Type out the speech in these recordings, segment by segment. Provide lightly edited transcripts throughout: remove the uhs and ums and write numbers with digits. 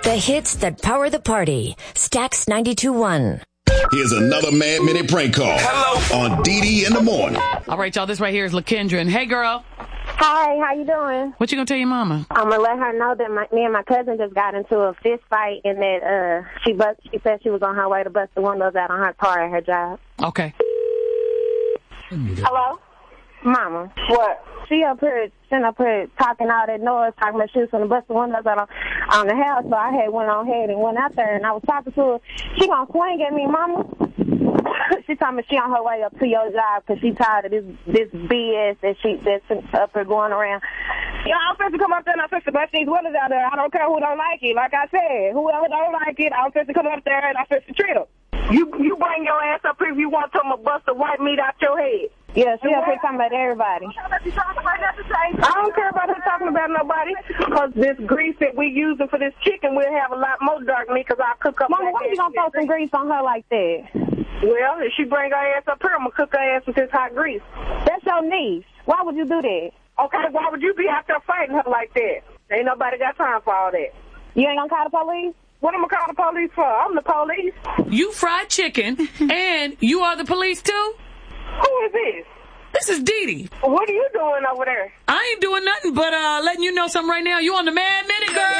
The hits that power the party. Stax 92.1. Here's another Mad Minute prank call. Hello. On DD in the morning. All right, y'all. This right here is LaKendra. Hey, girl. Hi, how you doing? What you gonna tell your mama? I'm gonna let her know that me and my cousin just got into a fist fight and that she said she was on her way to bust the windows out on her car at her job. Okay. Hello? Mama. What? She sitting up here talking all that noise, talking about she was going to bust the windows out on the house, so I went on ahead and went out there, and I was talking to her. She gonna swing at me, Mama. She told me she on her way up to your job because she tired of this BS that's up here going around. I'm supposed to come up there and I'm supposed to bust these windows out there. I don't care who don't like it. Like I said, whoever don't like it, I'm supposed to come up there and I'm supposed to treat them. You bring your ass up here if you want to bust the white meat out your head. Yeah, she up here talking about everybody. I don't care about her talking about nobody, because this grease that we using for this chicken, we'll have a lot more dark meat because I'll cook up. Mama, why you gonna throw some grease on her like that? Well, if she bring her ass up here, I'm gonna cook her ass with this hot grease. That's your niece. Why would you do that? Okay, why would you be out there fighting her like that? Ain't nobody got time for all that. You ain't gonna call the police? What am I calling the police for? I'm the police. You fried chicken, and you are the police too? Who is this? This is Dee Dee. What are you doing over there? I ain't doing nothing but letting you know something right now. You on the Mad Minute, girl?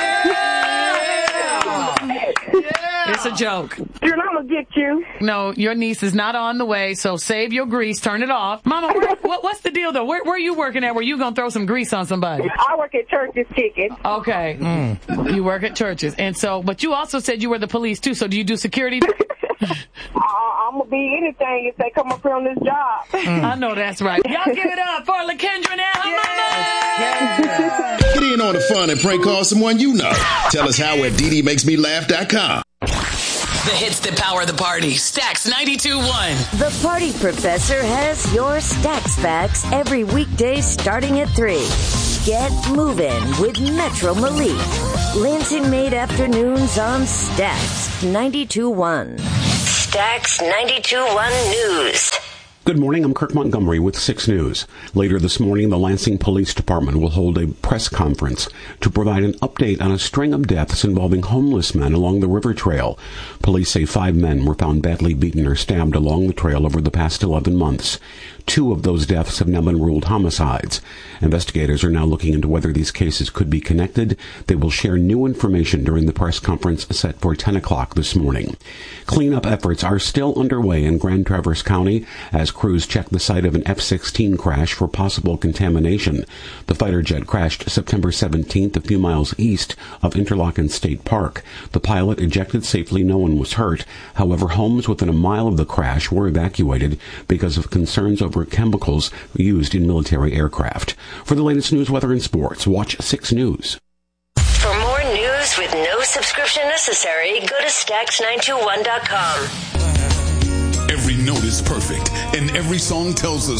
Yeah. It's a joke. You're not gonna get you. No, your niece is not on the way, so save your grease. Turn it off. Mama, what's the deal, though? Where are you working at where you going to throw some grease on somebody? I work at Church's Chicken. Okay. You work at Church's. And so, but you also said you were the police, too, so do you do security? I'm going to be anything if they come up here on this job. I know that's right. Y'all give it up for LaKendra and her mama. Get in on the fun and prank call someone you know. Tell us how at DDMakesMeLaugh.com. The hits that power the party. Stax 92.1. The Party Professor has your Stax facts every weekday starting at 3. Get moving with Metro Malik. Lansing Made Afternoons on Stax 92.1. Stax 92.1 News. Good morning, I'm Kirk Montgomery with 6 News. Later this morning, the Lansing Police Department will hold a press conference to provide an update on a string of deaths involving homeless men along the river trail. Police say 5 men were found badly beaten or stabbed along the trail over the past 11 months. 2 of those deaths have now been ruled homicides. Investigators are now looking into whether these cases could be connected. They will share new information during the press conference set for 10 o'clock this morning. Cleanup efforts are still underway in Grand Traverse County as crews check the site of an F-16 crash for possible contamination. The fighter jet crashed September 17th a few miles east of Interlochen State Park. The pilot ejected safely. No one was hurt. However, homes within a mile of the crash were evacuated because of concerns over chemicals used in military aircraft. For the latest news, weather, and sports, watch 6 News. For more news with no subscription necessary, go to Stax921.com. Every note is perfect, and every song tells us